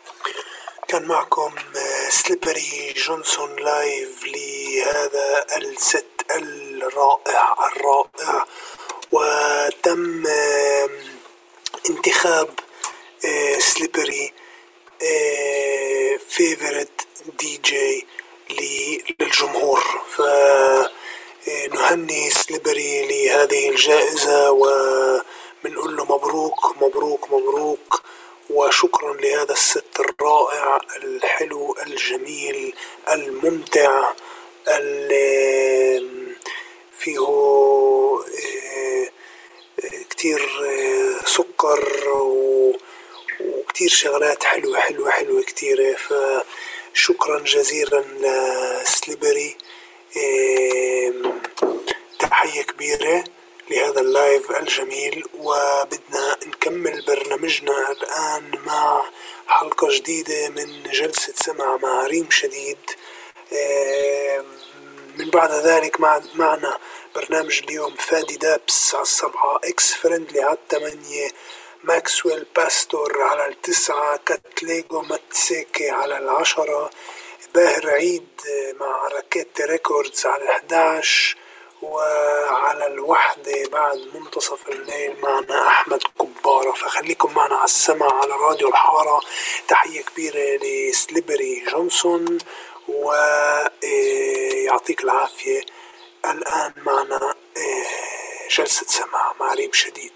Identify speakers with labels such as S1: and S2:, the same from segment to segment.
S1: كان معكم سليبري جونسون لايف لهذا الست الرائع. وتم انتخاب سليبري فيفورت دي جي للجمهور، فنهني سليبري لهذه الجائزة وبنقول له مبروك مبروك مبروك، وشكرا لهذا الست الرائع الحلو الجميل الممتع اللي فيه كتير سكر وكتير شغلات حلوة حلوة حلوة كتيرة. فشكرا جزيلا لسليبري، تحية كبيرة لهذا اللايف الجميل. وبدنا نكمل برنامجنا الآن مع حلقة جديدة من جلسة سمع مع ريم شديد. من بعد ذلك معنا برنامج اليوم فادي دابس على 7، اكس فريندلي على 8، ماكسويل باستور على 9، كاتليجو ماتسيكي على 10، باهر عيد مع راكيت ريكوردز على 11، وعلى 1 بعد منتصف الليل معنا أحمد كبارة. فخليكم معنا على السمع على راديو الحارة. تحية كبيرة لسليبري جونسون ويعطيك العافية. الآن معنا جلسة سمع مع ريم شديد.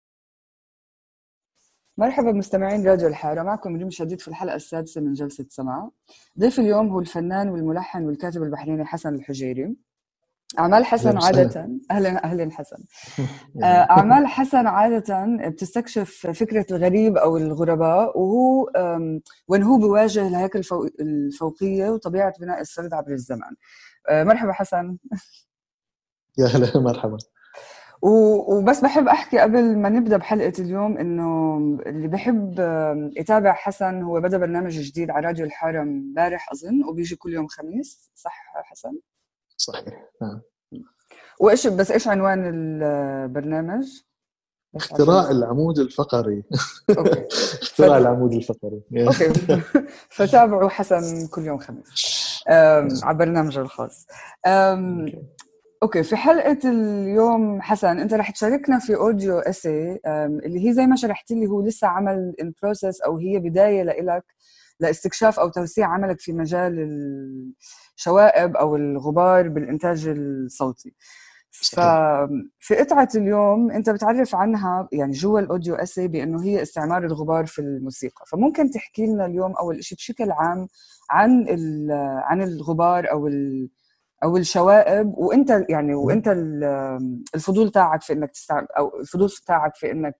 S2: مرحبا مستمعين راديو الحارة، معكم ريم شديد في الحلقة السادسة من جلسة سمع. ضيف اليوم هو الفنان والملحن والكاتب البحريني حسن الحجيري. أعمال حسن عادة أهلا حسن. أعمال حسن عادة بتستكشف فكرة الغريب أو الغرباء، وهو وين هو بواجه الهيكل الفوقية وطبيعة بناء السرد عبر الزمن. مرحبا حسن.
S3: يا هلا مرحبا.
S2: وبس بحب أحكي قبل ما نبدأ بحلقة اليوم إنه اللي بحب يتابع حسن هو بدأ برنامج جديد على راديو الحارة امبارح أظن، وبيجي كل يوم خميس، صح حسن؟
S3: صحيح.
S2: إيش عنوان البرنامج؟
S3: اختراع العمود الفقري.
S2: أوكي.
S3: اختراع العمود الفقري.
S2: أوكي. فتابعوا حسن كل يوم خميس على برنامجه الخاص. أوكي. في حلقة اليوم حسن أنت رح تشاركنا في أوديو أسي اللي هي زي ما شرحت لي هو لسه عمل in process، أو هي بداية لإلك لاستكشاف أو توسيع عملك في مجال الشوائب أو الغبار بالإنتاج الصوتي. ففي قطعة اليوم أنت بتعرف عنها يعني جوا الأوديو أسي بأنه هي استعمار الغبار في الموسيقى. فممكن تحكي لنا اليوم أول شيء بشكل عام عن الغبار أو الشوائب، وأنت يعني وأنت الفضول تاعك في إنك تستعمل، أو الفضول تاعك في إنك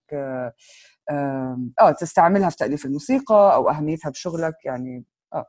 S2: تستعملها في تأليف الموسيقى أو أهميتها بشغلك يعني.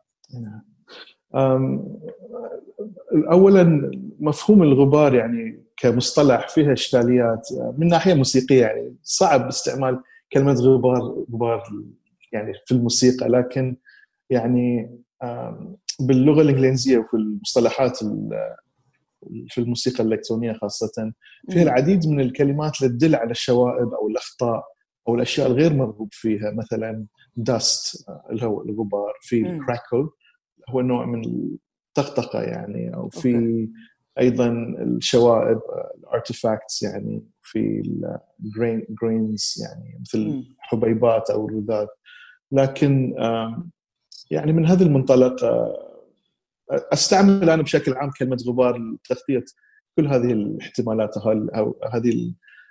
S3: أولاً مفهوم الغبار يعني كمصطلح فيها إشكاليات من ناحية موسيقية، يعني صعب استعمال كلمة غبار يعني في الموسيقى، لكن يعني باللغة الإنجليزية وفي المصطلحات في الموسيقى الإلكترونية خاصة فيها العديد من الكلمات اللي تدل على الشوائب أو الأخطاء أو الأشياء الغير مرغوب فيها. مثلا dust اللي هو الغبار، في crackle هو نوع من الطقطقة يعني، أو في أيضا الشوائب artifacts يعني، في grains يعني مثل حبيبات أو رذاذ. لكن يعني من هذا المنطلق أستعمل أنا بشكل عام كلمة غبار لتغطية كل هذه الاحتمالات أو هذه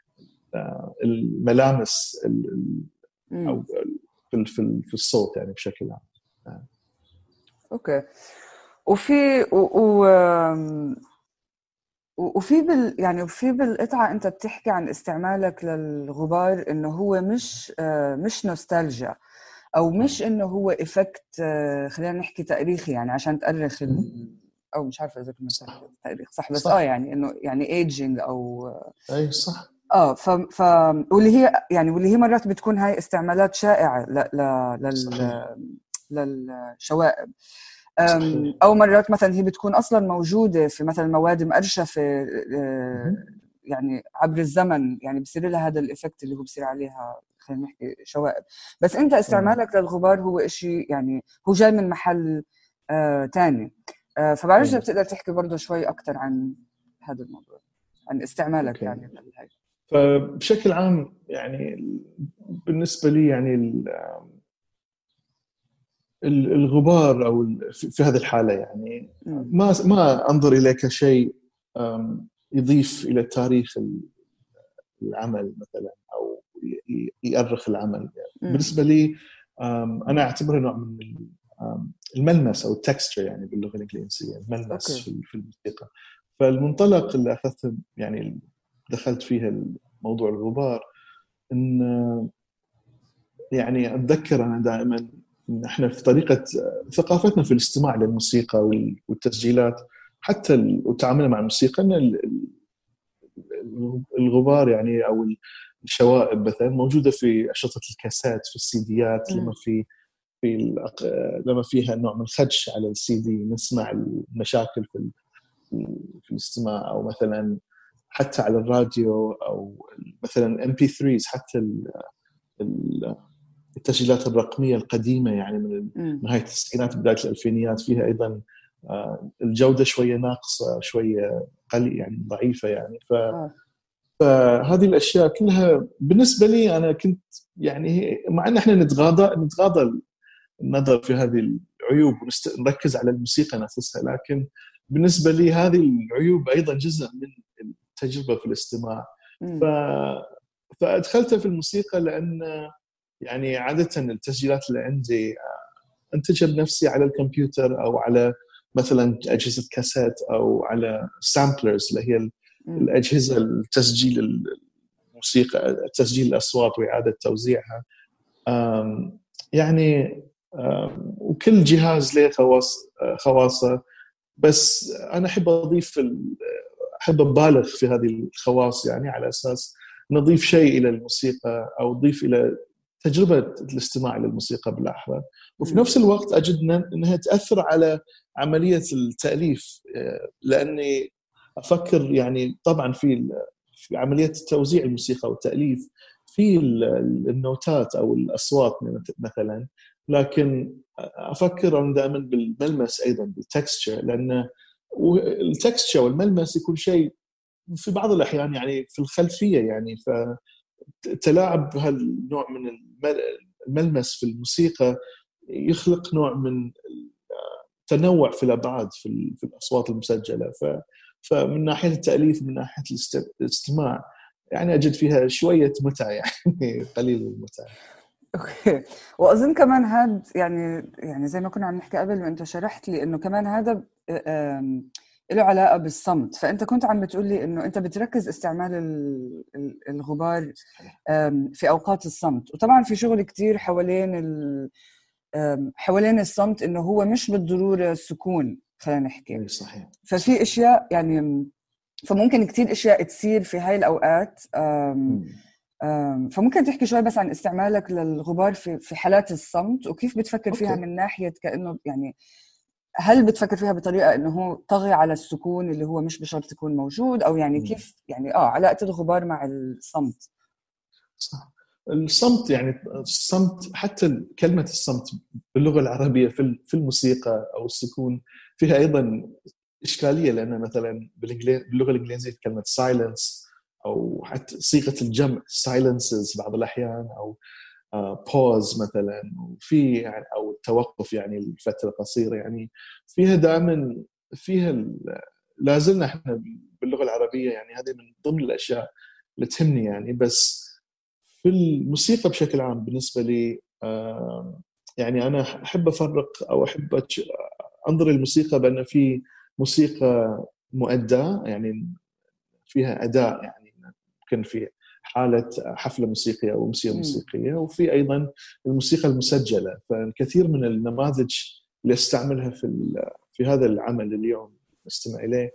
S3: الملامس أو في الصوت يعني بشكل عام.
S2: أوكي. وفي وفي بالقطعة أنت بتحكي عن استعمالك للغبار إنه هو مش نوستالجيا، أو مش إنه هو إفكت خلينا نحكي تاريخي يعني عشان تأرخ أو مش عارفة إذا كنا تاريخ صح، بس صح. يعني إنه يعني ايجينج أو
S3: أي صح.
S2: واللي هي مرات بتكون هاي استعمالات شائعة للشوائب. أو مرات مثلا هي بتكون أصلا موجودة في مثلا مواد مقرشفة يعني عبر الزمن، يعني بصير لها هذا الإفكت اللي هو بصير عليها خلينا نحكي شوائب. بس انت استعمالك للغبار هو إشي يعني هو جاي من محل تاني. فبعرفش إذا بتقدر تحكي برضه شوي أكتر عن هذا الموضوع، عن استعمالك يعني لهي.
S3: فبشكل عام يعني بالنسبة لي يعني الغبار أو في هذه الحالة يعني ما أنظر إليه كشيء يضيف إلى تاريخ العمل مثلا أو يؤرخ العمل يعني. بالنسبة لي أنا أعتبره نوع من الملمس أو التكستشر يعني باللغة الإنجليزية، الملمس في الموسيقى. فالمنطلق اللي أخذته يعني دخلت فيها موضوع الغبار إن يعني أتذكر أنا دائما إن إحنا في طريقة ثقافتنا في الاستماع للموسيقى والتسجيلات حتى وتعاملنا مع الموسيقى إن الغبار يعني أو الشوائب مثلا موجودة في أشرطة الكاسات، في السيديات، لما فيها نوع من خدش على السي دي نسمع المشاكل في الاستماع، أو مثلا حتى على الراديو، أو مثلا MP3s حتى التسجيلات الرقمية القديمة يعني من نهاية التسعينات بداية الألفينيات فيها أيضا الجودة شوية ناقصة، شوية قليل يعني ضعيفة يعني. فهذه الأشياء كلها بالنسبة لي أنا كنت يعني مع أن احنا نتغاضى النظر في هذه العيوب ونركز على الموسيقى نفسها، لكن بالنسبة لي هذه العيوب أيضا جزء من التجربة في الاستماع. فأدخلتها في الموسيقى لأن يعني عادة التسجيلات اللي عندي أنتجها بنفسي على الكمبيوتر أو على مثلا أجهزة كاسات أو على سامبلرز اللي هي الأجهزة التسجيل الموسيقى، تسجيل الأصوات وإعادة توزيعها يعني. وكل جهاز له خواصه، بس أنا أحب أحب أبالغ في هذه الخواص يعني على أساس نضيف شيء إلى الموسيقى أو نضيف إلى تجربة الاستماع للموسيقى بالأحرى، وفي نفس الوقت أجد أنها تأثر على عملية التأليف، لأني أفكر يعني طبعا في عملية توزيع الموسيقى والتأليف في النوتات أو الأصوات مثلا، لكن أفكر أنا دائما بالملمس أيضا بالتكستشر، لأن التكستشر والملمس يكون شيء في بعض الأحيان يعني في الخلفية يعني. فتلاعب هالنوع من الملمس في الموسيقى يخلق نوع من تنوع في الأبعاد في الأصوات المسجلة. فمن ناحية التأليف من ناحية الاستماع يعني أجد فيها شوية متعة يعني قليل المتعة.
S2: اوكي. واظن كمان هذا يعني زي ما كنا عم نحكي قبل وانت شرحت لي انه كمان هذا له علاقه بالصمت. فانت كنت عم بتقول لي انه انت بتركز استعمال الغبار في اوقات الصمت، وطبعا في شغل كتير حوالين الصمت انه هو مش بالضروره السكون، خلينا نحكي.
S3: صحيح.
S2: ففي اشياء يعني فممكن كتير اشياء تصير في هاي الاوقات. فممكن تحكي شوي بس عن استعمالك للغبار في حالات الصمت، وكيف بتفكر فيها من ناحية كأنه يعني هل بتفكر فيها بطريقة إنه هو طغي على السكون اللي هو مش بشرط يكون موجود، أو يعني كيف يعني علاقة الغبار مع الصمت؟
S3: صح. الصمت يعني الصمت حتى كلمة الصمت باللغة العربية في الموسيقى أو السكون فيها أيضا إشكالية، لأن مثلا باللغة الإنجليزية كلمة silence أو حتى صيغة الجمع silences بعض الأحيان، أو pause مثلا، وفي يعني أو التوقف يعني لفترة قصيرة يعني فيها دائما لازلنا احنا باللغة العربية يعني هذه من ضمن الأشياء اللي تهمني يعني. بس في الموسيقى بشكل عام بالنسبة لي يعني أنا أحب أفرق أو أحب أنظر الموسيقى بأن في موسيقى مؤداة يعني فيها أداء يعني ممكن في حالة حفلة موسيقية أو أمسية موسيقية، وفي أيضا الموسيقى المسجلة. فالكثير من النماذج اللي استعملها في هذا العمل اليوم نستمع إليه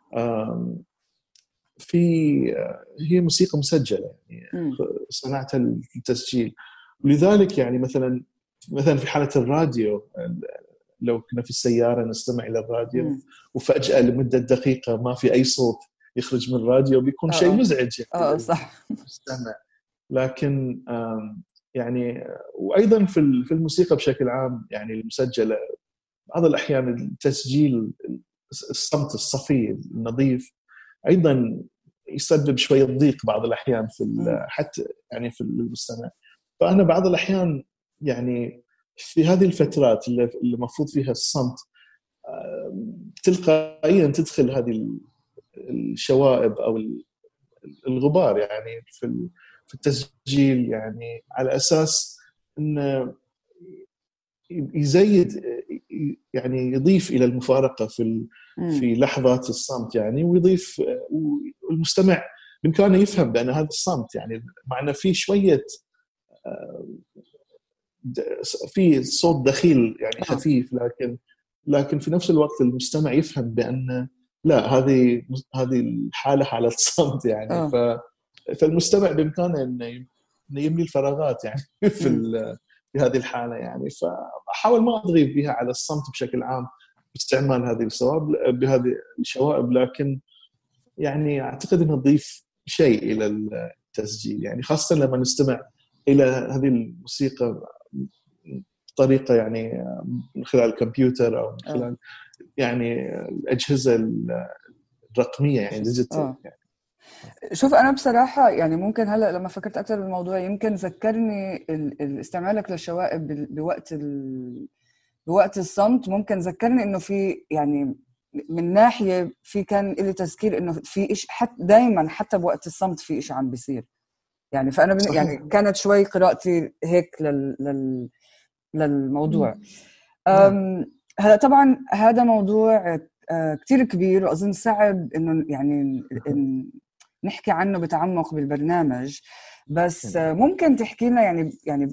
S3: هي موسيقى مسجلة يعني صنعتها للتسجيل. ولذلك يعني مثلا في حالة الراديو، لو كنا في السيارة نستمع إلى الراديو وفجأة لمدة دقيقة ما في أي صوت يخرج من الراديو بيكون شيء مزعج يعني
S2: صح.
S3: للمستمع. لكن يعني وايضا في الموسيقى بشكل عام يعني المسجله بعض الاحيان التسجيل الصمت الصفي النظيف ايضا يسبب شويه ضيق بعض الاحيان حتى يعني في المستمع. فانا بعض الاحيان يعني في هذه الفترات اللي المفروض فيها الصمت تلقائيا تدخل هذه الشوائب او الغبار يعني في التسجيل، يعني على اساس انه يزيد يعني يضيف الى المفارقه في لحظات الصمت يعني، ويضيف والمستمع بامكانه يفهم بان هذا الصمت يعني معنى فيه شويه في صوت دخيل يعني خفيف، لكن في نفس الوقت المستمع يفهم بان لا هذه الحاله حاله صمت يعني. فالمستمع بامكانه انه يملي الفراغات يعني في هذه الحاله يعني. فاحاول ما اضغط بها على الصمت بشكل عام باستعمال هذه بهذه الشوائب، لكن يعني اعتقد انها تضيف شيء الى التسجيل يعني، خاصه لما نستمع الى هذه الموسيقى بطريقه يعني من خلال الكمبيوتر او من خلال يعني الاجهزه الرقميه يعني ديجيتال يعني.
S2: شوف أنا بصراحة يعني ممكن هلأ لما فكرت أكثر بالموضوع يمكن ذكرني استعمالك للشوائب بوقت الصمت، ممكن ذكرني إنه في يعني من ناحية في كان لي تذكير إنه في إيش حتى دايما حتى بوقت الصمت في إيش عم بيصير يعني. فأنا يعني كانت شوي قراءتي هيك للموضوع. هلا طبعا هذا موضوع كتير كبير وأظن صعب إنه يعني نحكي عنه بتعمق بالبرنامج، بس ممكن تحكي لنا يعني